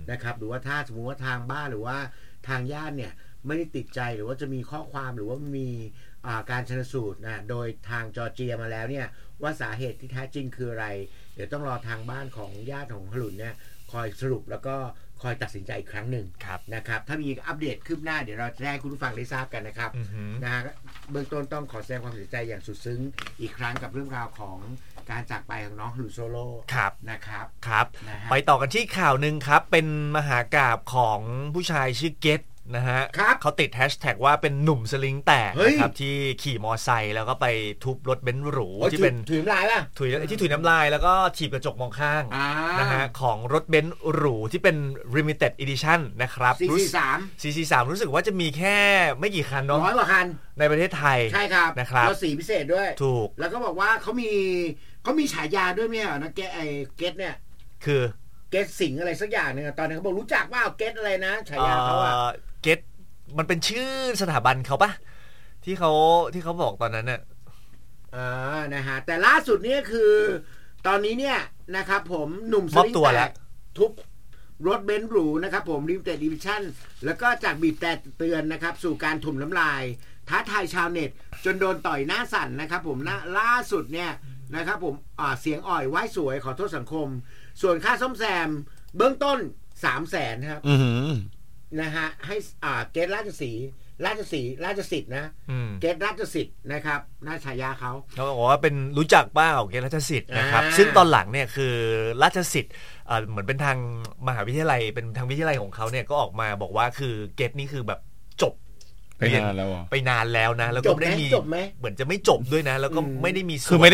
นะครับหรือว่าถ้าสมมติว่าทางบ้านหรือว่าทางญาติเนี่ยไม่ได้ติดใจหรือว่าจะมีข้อความหรือว่ามีการชันสูตรนะโดยทางจอร์เจียมาแล้วเนี่ยว่าสาเหตุที่แท้จริงคืออะไรเดี๋ยวต้องรอทางบ้านของญาติของขลุนเนี่ยคอยสรุปแล้วก็คอยตัดสินใจอีกครั้งหนึ่งนะครับถ้ามีอัปเดตคืบหน้าเดี๋ยวเราจะให้คุณผู้ฟังได้ทราบกันนะครับนะฮะเบื้องต้นต้องขอแสดงความเสียใจอย่างสุดซึ้งอีกครั้งกับเรื่องราวของการจากไปของน้องลูโซโล่นะครับครับไปต่อกันที่ข่าวหนึ่งครับเป็นมหากาพย์ของผู้ชายชื่อเกตนะฮะเขาติดแฮชแท็กว่าเป็นหนุ่มสลิงแตกนะครับที่ขี่มอไซค์แล้วก็ไปทุบรถเบนซ์หรูที่เป็นถุยน้ำลายป่ะถุยน้ำลายแล้วก็ถีบกระจกมองข้างนะฮะของรถเบนซ์หรูที่เป็น limited edition นะครับ 443รู้สึกว่าจะมีแค่ไม่กี่คันเนาะ 100 กว่าคันในประเทศไทยใช่ครับนะครับแล้วสีพิเศษด้วยถูกแล้วก็บอกว่าเขามีฉายาด้วยมั้ยนะเกตเนี่ยคือเกตสิงอะไรสักอย่างนึงตอนนั้นเขาบอกรู้จักว่าเกตอะไรนะฉายาเขาอะเกตมันเป็นชื่อสถาบันเขาปะที่เขาบอกตอนนั้นน่ะนะฮะแต่ล่าสุดนี่คือตอนนี้เนี่ยนะครับผมหนุ่มสลิงแตกทุบรถเบนซ์หรูนะครับผมลิมิเต็ดดิวิชั่นแล้วก็จากบีบแต่เตือนนะครับสู่การถมน้ำลายท้าทายชาวเน็ตจนโดนต่อยหน้าสั่นนะครับผมล่าสุดเนี่ยนะครับผมเสียงอ่อยไหว้สวยขอโทษสังคมส่วนค่าซ่อมแซมเบื้องต้น 300,000 ครับนะฮะให้เกตราชสิทธิ์นะเกตราชสิทธิ์นะครับน่าฉายาเขาบอกว่าเป็นรู้จักบ้าของเกตราชสิทธิ์นะครับซึ่งตอนหลังเนี่ยคือราชสิทธิ์เหมือนเป็นทางมหาวิทยาลัยเป็นทางวิทยาลัยของเขาเนี่ยก็ออกมาบอกว่าคือเกตนี่คือแบบจบไปนานแล้วนะแล้วก็ไม่ได้มีเหมือนจะไม่จบด้วยนะแล้วก็ไม่ได้มี